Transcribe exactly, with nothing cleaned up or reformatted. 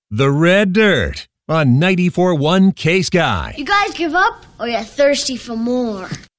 The Red Dirt on ninety-four point one K-Sky. You guys give up or you're thirsty for more?